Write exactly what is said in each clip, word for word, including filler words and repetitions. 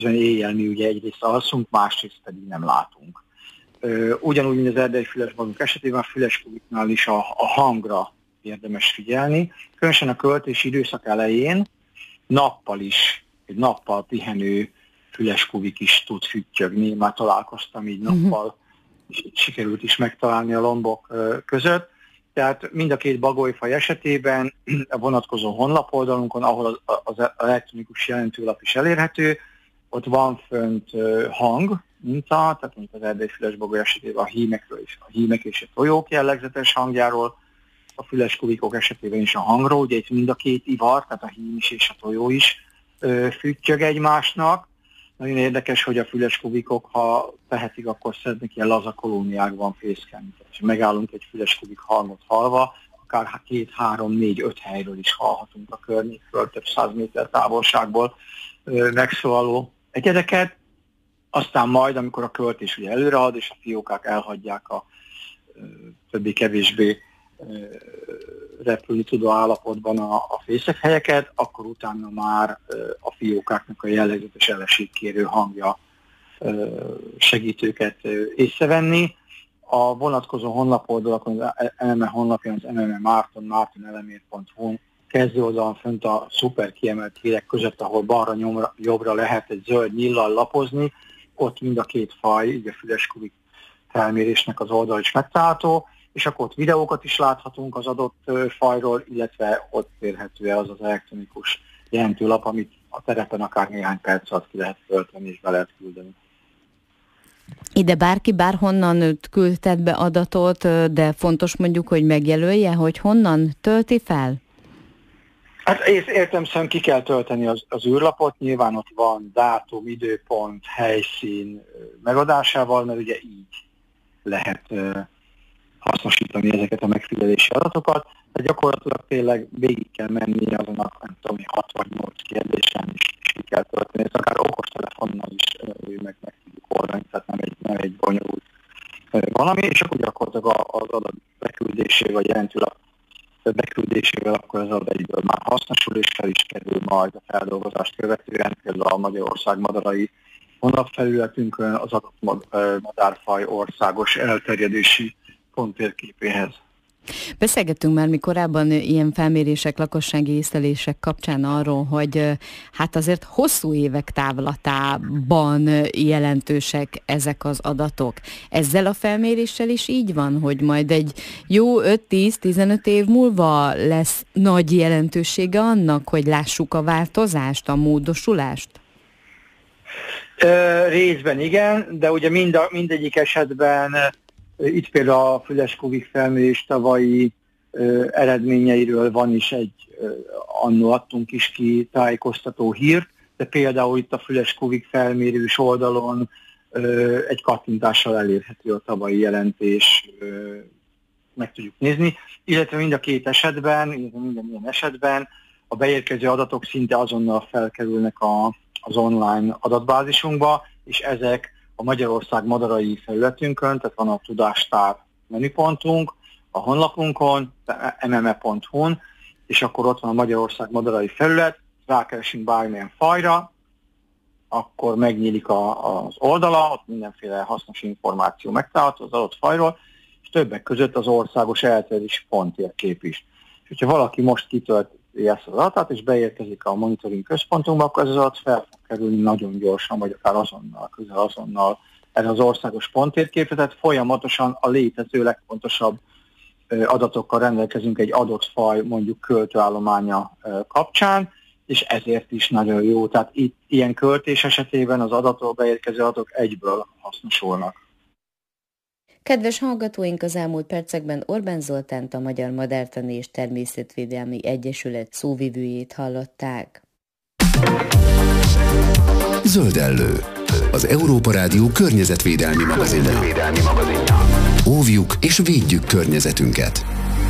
éjjel mi ugye egyrészt alszunk, másrészt pedig nem látunk. Ugyanúgy, mint az erdei fülesbogok esetében, a füleskubiknál is a, a hangra érdemes figyelni. Különösen a költési időszak elején nappal is, egy nappal pihenő füleskubik is tud füttyögni. Már találkoztam így nappal, és sikerült is megtalálni a lombok között. Tehát mind a két bagolyfaj esetében a vonatkozó honlapoldalunkon, ahol az, az elektronikus jelentőlap is elérhető, ott van fönt hang minta, tehát mondjuk az erdei fülesbagoly esetében a hímekről is, a hímek és a tojók jellegzetes hangjáról, a füleskubikok esetében is a hangról, ugye itt mind a két ivar, tehát a hím is és a tojó is füttyög egymásnak. Nagyon érdekes, hogy a füleskubikok, ha tehetik, akkor szeretnek ilyen laza kolóniákban fészkelni. És megállunk egy füleskubik halmot hallva, akár két, három, négy, öt helyről is hallhatunk a környékről, több száz méter távolságból megszólaló egyedeket. Aztán majd, amikor a költés ugye előread, és a fiókák elhagyják a többé-kevésbé repülni tudó állapotban a, a fészethelyeket, akkor utána már a fiókáknak a jellegzetes eleségkérő hangja segít őket észrevenni. A vonatkozó honlapoldalakon, az em em e honlapján, az em em e Márton, márton elemér pont hu kezdő oldalon fönt a szuper kiemelt hírek között, ahol balra nyomra, jobbra lehet egy zöld nyillal lapozni, ott mind a két faj, így a füleskubik felmérésnek az oldal is megtalálható, és akkor ott videókat is láthatunk az adott fajról, illetve ott érhető el az az elektronikus jelentőlap, amit a terepen akár néhány perc alatt ki lehet tölteni és be lehet küldeni. Ide bárki bárhonnan küldtet be adatot, de fontos mondjuk, hogy megjelölje, hogy honnan tölti fel? Hát értelemszerűen ki kell tölteni az, az űrlapot, nyilván ott van dátum, időpont, helyszín megadásával, mert ugye így lehet hasznosítani ezeket a megfigyelési adatokat, de gyakorlatilag tényleg végig kell menni azon a, nem tudom, hat vagy nyolc kérdésen is, is ki kell tölteni, ez akár okostelefonnal is meg, meg tudjuk oldani, tehát nem egy, nem egy bonyolult valami, és akkor gyakorlatilag az adat beküldésével, vagy jelentőlap beküldésével akkor az adat egyből már hasznosul, és fel is kerül majd a feldolgozást követően, például a Magyarország madarai honlapfelületünkön az adott madárfaj országos elterjedési pontérképéhez. Beszélgettünk már mi korábban ilyen felmérések, lakossági észlelések kapcsán arról, hogy hát azért hosszú évek távlatában jelentősek ezek az adatok. Ezzel a felméréssel is így van, hogy majd egy jó öt-tíz-tizenöt év múlva lesz nagy jelentősége annak, hogy lássuk a változást, a módosulást? Ö, részben igen, de ugye mind a, mindegyik esetben itt például a füleskubik felmérés tavalyi ö, eredményeiről van is egy, ö, annó adtunk is ki tájékoztató hírt, de például itt a füleskubik felmérős oldalon ö, egy kattintással elérhető a tavalyi jelentés, ö, meg tudjuk nézni, illetve mind a két esetben, illetve minden ilyen esetben a beérkező adatok szinte azonnal felkerülnek a, az online adatbázisunkba, és ezek a Magyarország madarai felületünkön, tehát van a Tudástár menüpontunk, a honlapunkon, em em e pont hu-n, és akkor ott van a Magyarország madarai felület, rákeresünk bármilyen fajra, akkor megnyílik a, az oldala, ott mindenféle hasznos információ megtalálható az adott fajról, és többek között az országos elterjedési ponttérkép is. És hogyha valaki most kitölti ezt az adatát, és beérkezik a monitoring központunkba, akkor ez az adat fel fog kerülni nagyon gyorsan, vagy akár azonnal, közel azonnal erre az országos ponttérképre, tehát folyamatosan a létező legfontosabb adatokkal rendelkezünk egy adott faj, mondjuk költőállománya kapcsán, és ezért is nagyon jó. Tehát itt ilyen költés esetében az adatról beérkező adatok egyből hasznosulnak. Kedves hallgatóink, az elmúlt percekben Orbán Zoltánt, a Magyar Madártani és Természetvédelmi Egyesület szóvivőjét hallották. Zöldellő, az Európa Rádió környezetvédelmi magazinja. Óvjuk és védjük környezetünket.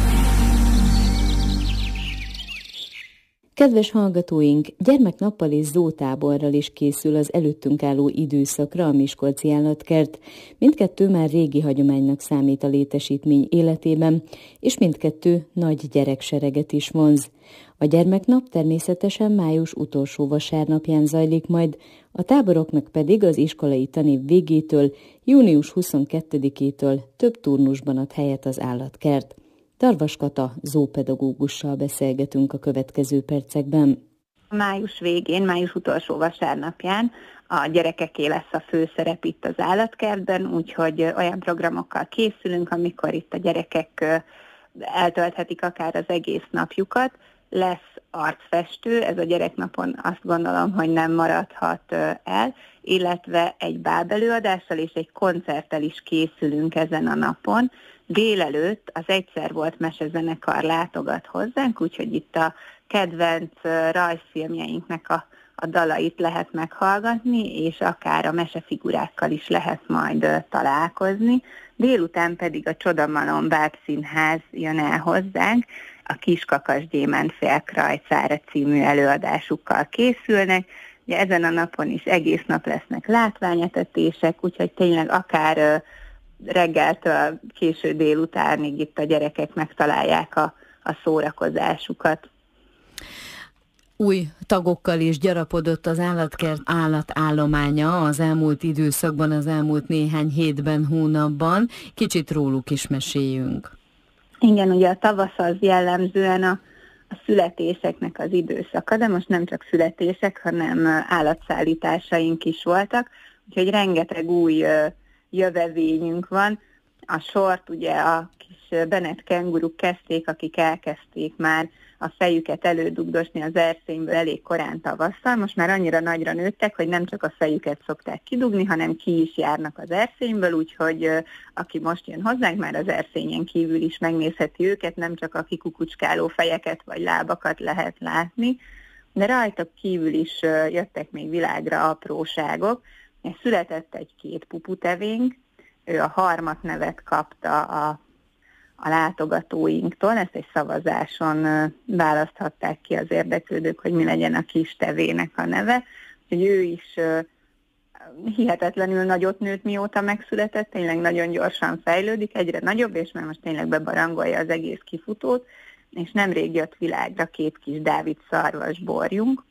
Kedves hallgatóink, gyermeknappal és zootáborral is készül az előttünk álló időszakra a Miskolci Állatkert. Mindkettő már régi hagyománynak számít a létesítmény életében, és mindkettő nagy gyereksereget is vonz. A gyermeknap természetesen május utolsó vasárnapján zajlik majd, a táboroknak pedig az iskolai tanév végétől, június huszonkettedikétől több turnusban ad helyet az állatkert. Darvas Kata zoopedagógussal beszélgetünk a következő percekben. Május végén, május utolsó vasárnapján a gyerekeké lesz a főszerep itt az állatkertben, úgyhogy olyan programokkal készülünk, amikor itt a gyerekek eltölthetik akár az egész napjukat. Lesz arcfestő, ez a gyereknapon azt gondolom, hogy nem maradhat el, illetve egy bábelőadással és egy koncerttel is készülünk ezen a napon. Délelőtt az Egyszer volt mesezenekar látogat hozzánk, úgyhogy itt a kedvenc rajzfilmjeinknek a, a dalait lehet meghallgatni, és akár a mesefigurákkal is lehet majd találkozni. Délután pedig a Csodamalom Bábszínház jön el hozzánk, a Kiskakas Gyémánt félkrajcára című előadásukkal készülnek. Ugye ezen a napon is egész nap lesznek látványetetések, úgyhogy tényleg akár reggeltől késő délutánig itt a gyerekek megtalálják a, a szórakozásukat. Új tagokkal is gyarapodott az állatkert állatállománya az elmúlt időszakban, az elmúlt néhány hétben, hónapban. Kicsit róluk is meséljünk. Igen, ugye a tavasz az jellemzően a, a születéseknek az időszaka, de most nem csak születések, hanem állatszállításaink is voltak, úgyhogy rengeteg új jövevényünk van. A sort ugye a kis Bennett kenguruk kezdték, akik elkezdték már a fejüket elődugdosni az erszényből elég korán tavasszal. Most már annyira nagyra nőttek, hogy nem csak a fejüket szokták kidugni, hanem ki is járnak az erszényből, úgyhogy aki most jön hozzánk, már az erszényen kívül is megnézheti őket, nem csak a kikukucskáló fejeket vagy lábakat lehet látni, de rajta kívül is jöttek még világra apróságok. Született egy-két puputevénk, ő a Harmat nevet kapta a a látogatóinktól, ezt egy szavazáson választhatták ki az érdeklődők, hogy mi legyen a kis tevének a neve. Úgyhogy ő is hihetetlenül nagyot nőtt, mióta megszületett, tényleg nagyon gyorsan fejlődik, egyre nagyobb, és már most tényleg bebarangolja az egész kifutót, és nemrég jött világra két kis Dávid szarvas borjunk,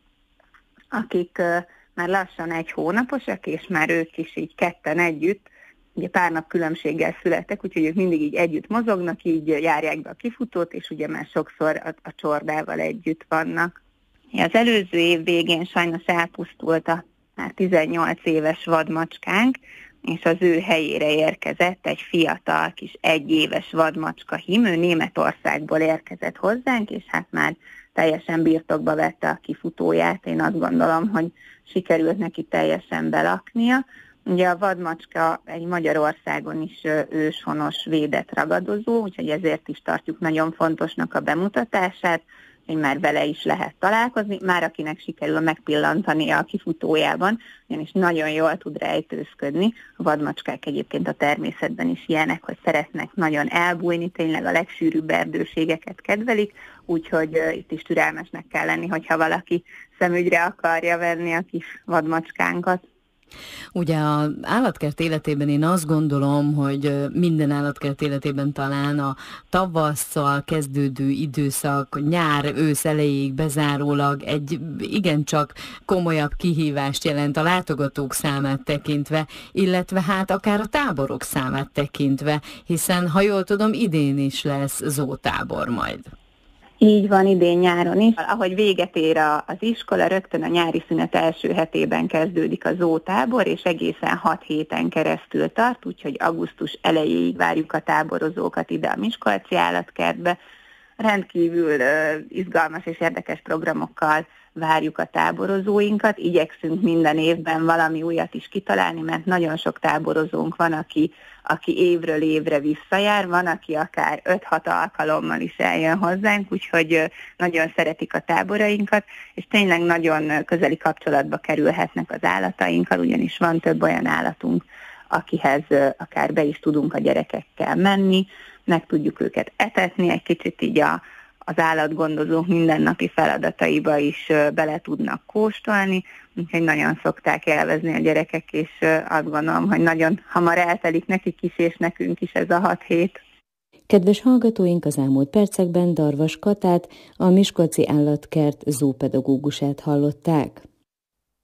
akik már lassan egy hónaposak, és már ők is így ketten együtt, ugye pár nap különbséggel születtek, úgyhogy ők mindig így együtt mozognak, így járják be a kifutót, és ugye már sokszor a, a csordával együtt vannak. Az előző év végén sajnos elpusztult a már tizennyolc éves vadmacskánk, és az ő helyére érkezett egy fiatal kis egyéves vadmacska hím, ő Németországból érkezett hozzánk, és hát már teljesen birtokba vette a kifutóját. Én azt gondolom, hogy sikerült neki teljesen belaknia. Ugye a vadmacska egy Magyarországon is őshonos védett ragadozó, úgyhogy ezért is tartjuk nagyon fontosnak a bemutatását, hogy már vele is lehet találkozni, már akinek sikerül megpillantania a kifutójában, ugyanis nagyon jól tud rejtőzködni. A vadmacskák egyébként a természetben is ilyenek, hogy szeretnek nagyon elbújni, tényleg a legsűrűbb erdőségeket kedvelik, úgyhogy uh, itt is türelmesnek kell lenni, hogyha valaki szemügyre akarja venni a kis vadmacskánkat. Ugye az állatkert életében én azt gondolom, hogy minden állatkert életében talán a tavasszal kezdődő időszak, nyár, ősz elejéig bezárólag egy igencsak komolyabb kihívást jelent a látogatók számát tekintve, illetve hát akár a táborok számát tekintve, hiszen ha jól tudom, idén is lesz zootábor majd. Így van, idén nyáron is. Ahogy véget ér az iskola, rögtön a nyári szünet első hetében kezdődik a zootábor, és egészen hat héten keresztül tart, úgyhogy augusztus elejéig várjuk a táborozókat ide a Miskolci állatkertbe. Rendkívül uh, izgalmas és érdekes programokkal várjuk a táborozóinkat. Igyekszünk minden évben valami újat is kitalálni, mert nagyon sok táborozónk van, aki, aki évről évre visszajár, van, aki akár öt-hat alkalommal is eljön hozzánk, úgyhogy nagyon szeretik a táborainkat, és tényleg nagyon közeli kapcsolatba kerülhetnek az állatainkkal, ugyanis van több olyan állatunk, akihez akár be is tudunk a gyerekekkel menni, meg tudjuk őket etetni, egy kicsit így a az állatgondozók mindennapi feladataiba is bele tudnak kóstolni, úgyhogy nagyon szokták élvezni a gyerekek, és azt gondolom, hogy nagyon hamar eltelik nekik is, és nekünk is ez a hat hét. Kedves hallgatóink, az elmúlt percekben Darvas Katát, a Miskolci Állatkert zoopedagógusát hallották.